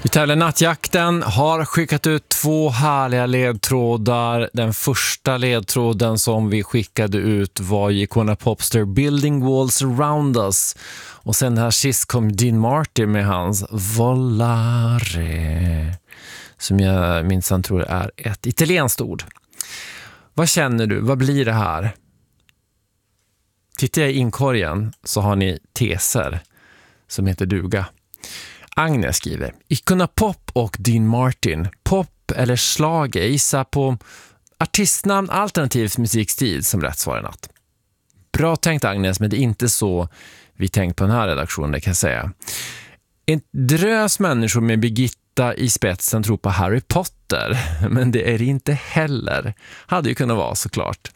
Vi tävlar Nattjakten, har skickat ut 2 härliga ledtrådar. Den första ledtråden som vi skickade ut var Icona Popster Building Walls Around Us. Och sen här sist kom Dean Martin med hans Volare, som jag minsann tror är ett italienskt ord. Vad känner du? Vad blir det här? Tittar jag i inkorgen så har ni teser som heter duga. Agnes skriver: Icona Pop och Dean Martin. Pop eller slager, gissa på artistnamn alternativ musikstil som rätt svar i natt. Bra tänkt Agnes, men det är inte så vi tänkt på den här redaktionen, det kan jag säga. En drös människor med Birgitta i spetsen tror på Harry Potter, men det är det inte heller. Hade ju kunnat vara såklart.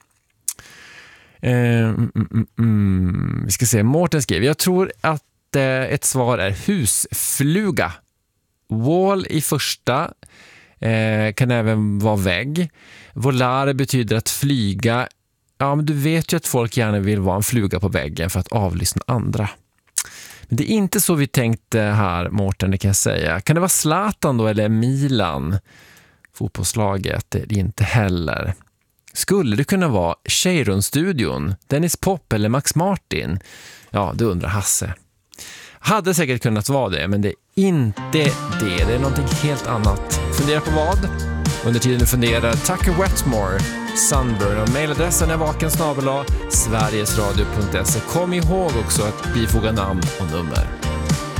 Vi ska se, Mårten skriver: jag tror att ett svar är husfluga. Wall i första, kan även vara vägg. Volare betyder att flyga. Ja, men du vet ju att folk gärna vill vara en fluga på väggen för att avlyssna andra. Men det är inte så vi tänkte här, Mårten, det kan jag säga. Kan det vara Zlatan då, eller Milan? Fotbollslaget, det är det inte heller. Skulle det kunna vara Cheiron-studion, Dennis Pop eller Max Martin? Ja, det undrar Hasse. Hade säkert kunnat vara det, men det är inte det. Det är någonting helt annat. Fundera på vad? Under tiden du funderar, Tucker Wetmore, Sunburn, och mailadressen är vaken@sverigesradio.se. Kom ihåg också att bifoga namn och nummer.